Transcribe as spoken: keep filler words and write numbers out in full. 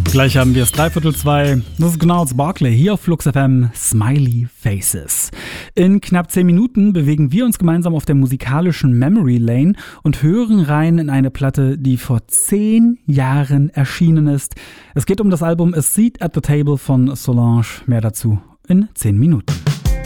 Gleich haben wir es dreiviertel zwei. Das ist Gnarls Barkley hier auf Flux F M, Smiley Faces. In knapp zehn Minuten bewegen wir uns gemeinsam auf der musikalischen Memory Lane und hören rein in eine Platte, die vor zehn Jahren erschienen ist. Es geht um das Album A Seat at the Table von Solange. Mehr dazu in zehn Minuten.